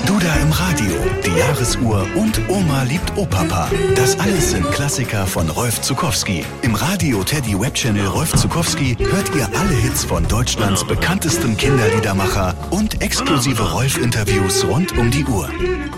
Duda im Radio, die Jahresuhr und Oma liebt Opapa. Das alles sind Klassiker von Rolf Zuckowski. Im Radio Teddy Web Channel Rolf Zuckowski hört ihr alle Hits von Deutschlands bekanntestem Kinderliedermacher und exklusive Rolf-Interviews rund um die Uhr.